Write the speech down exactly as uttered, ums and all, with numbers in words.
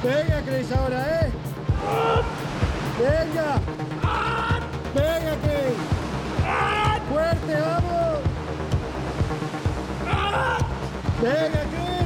Venga, Chris, ahora, ¿eh? Venga. Venga, Chris. Fuerte, vamos. Venga, Chris.